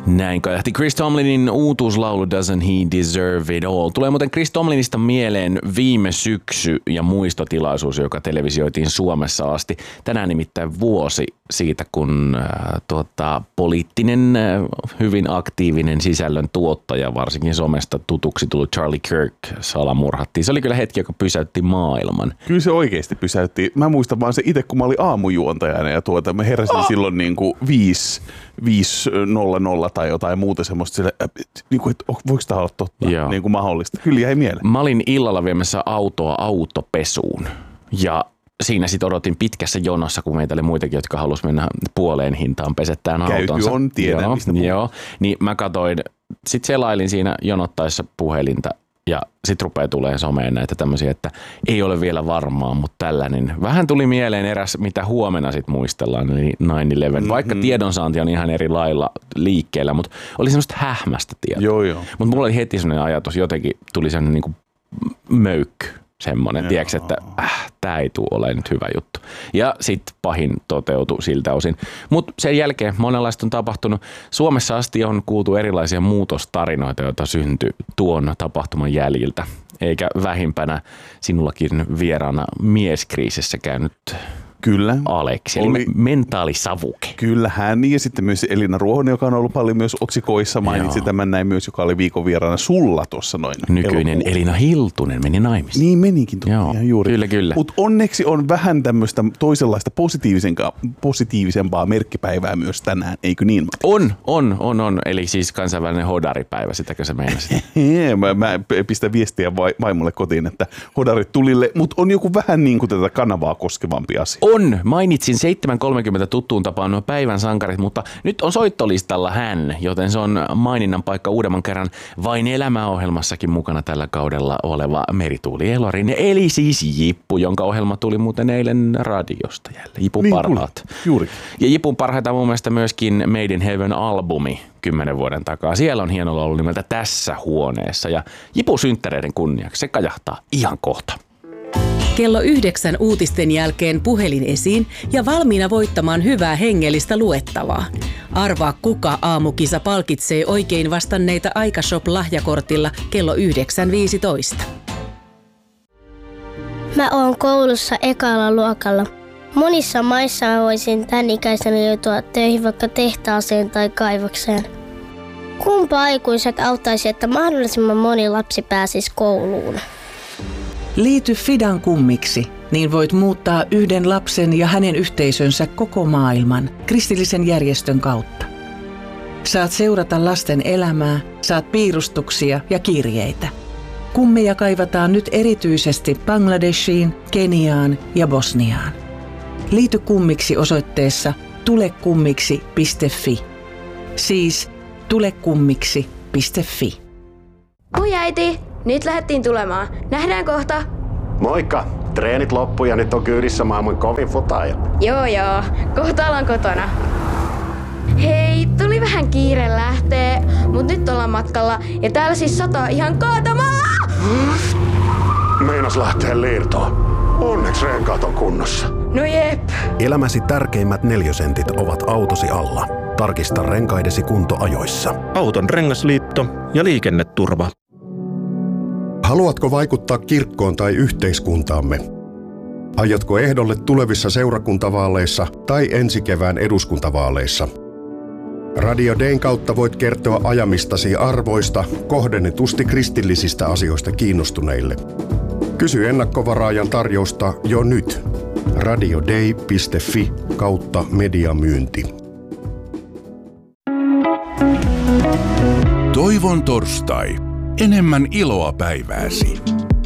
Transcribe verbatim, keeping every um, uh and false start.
Näin kajahti Chris Tomlinin uutuuslaulu Doesn't He Deserve It All. Tulee muuten Chris Tomlinista mieleen viime syksy ja muistotilaisuus, joka televisioitiin Suomessa asti. Tänään nimittäin vuosi siitä, kun äh, tuota, poliittinen, äh, hyvin aktiivinen sisällön tuottaja, varsinkin somesta tutuksi tullut Charlie Kirk salamurhattiin. Se oli kyllä hetki, joka pysäytti maailman. Kyllä se oikeasti pysäytti. Mä muistan vaan se itse, kun mä olin aamujuontajana ja tuota, mä heräsin oh. silloin niin kuin viisi nolla nolla tai jotain muuta semmoista, sille, niin kuin, että voiko tämä olla totta, niin kuin mahdollista. Kyllä jäi mieleen. Mä olin illalla viemässä autoa autopesuun ja siinä sitten odotin pitkässä jonossa, kun meitä oli muitakin, jotka halusi mennä puoleen hintaan pesettään autonsa. Käyty on, tiedän joo, mistä joo, niin mä katsoin, sitten selailin siinä jonottaessa puhelinta. Ja sitten rupeaa tulemaan someen näitä tämmöisiä, että ei ole vielä varmaa, mutta tällainen. Vähän tuli mieleen eräs, mitä huomenna sitten muistellaan, eli nine eleven. Mm-hmm. Vaikka tiedonsaanti on ihan eri lailla liikkeellä, mutta oli semmoista hähmästä tietoa. Joo, joo. Mutta mulla oli heti semmoinen ajatus, jotenkin tuli semmoinen niin kuin möykky. Semmoinen, tiedätkö, että äh, tämä ei tule olemaan nyt hyvä juttu. Ja sitten pahin toteutui siltä osin. Mutta sen jälkeen monenlaista on tapahtunut. Suomessa asti on kuultu erilaisia muutostarinoita, joita syntyi tuon tapahtuman jäljiltä. Eikä vähimpänä sinullakin vieraana mieskriisissä käynyt Kyllä. Aleksi, eli oli mentaalisavuke. Kyllä hän ja sitten myös Elina Ruohonen, joka on ollut paljon myös otsikoissa, mainitsi Joo. tämän näin myös, joka oli viikon vieraana sulla tuossa noin. Nykyinen elokuun. Elina Hiltunen meni naimisiin. Niin menikin tuolla ihan juuri. Kyllä, kyllä. Mutta onneksi on vähän tämmöistä toisenlaista positiivisempaa merkkipäivää myös tänään, eikö niin? On, on, on, on. Eli siis kansainvälinen hodaripäivä, sitäkö sä meinasit? mä, mä pistän viestiä vaimolle kotiin, että hodarit tulille, mutta on joku vähän niin kuin tätä kanavaa koskevampi asia. On. Mainitsin seitsemän kolmekymmentä tuttuun tapaan nuo päivän sankarit, mutta nyt on soittolistalla hän, joten se on maininnan paikka uudemman kerran vain elämäohjelmassakin mukana tällä kaudella oleva Merituuli Elorin, eli siis Jippu, jonka ohjelma tuli muuten eilen radiosta jälleen. Jipun niin, parhaat. Juuri. Ja Jipun parhaita mun mielestä myöskin Made in Heaven-albumi kymmenen vuoden takaa. Siellä on hieno laulu nimeltä Tässä huoneessa ja Jipun synttäreiden kunniaksi se kajahtaa ihan kohta. Kello yhdeksän uutisten jälkeen puhelin esiin ja valmiina voittamaan hyvää hengellistä luettavaa. Arvaa, kuka aamukisa palkitsee oikein vastanneita Aikashop-lahjakortilla kello yhdeksän viisitoista. Mä oon koulussa ekalla luokalla. Monissa maissa mä voisin tän ikäisenä joutua töihin vaikka tehtaaseen tai kaivokseen. Kumpa aikuiset auttaisi, että mahdollisimman moni lapsi pääsisi kouluun? Liity Fidan kummiksi, niin voit muuttaa yhden lapsen ja hänen yhteisönsä koko maailman kristillisen järjestön kautta. Saat seurata lasten elämää, saat piirustuksia ja kirjeitä. Kummeja kaivataan nyt erityisesti Bangladeshiin, Keniaan ja Bosniaan. Liity kummiksi osoitteessa tulekummiksi piste fi. Siis tulekummiksi piste fi. Oi äiti, nyt lähdettiin tulemaan. Nähdään kohta. Moikka! Treenit loppu ja nyt on kyydissä maailman kovin futaaja. Joo joo, kohta ollaan kotona. Hei, tuli vähän kiire lähtee, mut nyt ollaan matkalla ja täällä siis sataa ihan kaatamaa! Meinas lähtee liirtoon. Onneksi renkaat on kunnossa. No jep. Elämäsi tärkeimmät neliösentit ovat autosi alla. Tarkista renkaidesi kunto ajoissa. Auton rengasliitto ja liikenneturva. Haluatko vaikuttaa kirkkoon tai yhteiskuntaamme? Aiotko ehdolle tulevissa seurakuntavaaleissa tai ensi kevään eduskuntavaaleissa? Radio Dayn kautta voit kertoa ajamistasi arvoista kohdennetusti kristillisistä asioista kiinnostuneille. Kysy ennakkovaraajan tarjousta jo nyt. radioday piste fi kautta mediamyynti. Toivon torstai. Enemmän iloa päivääsi.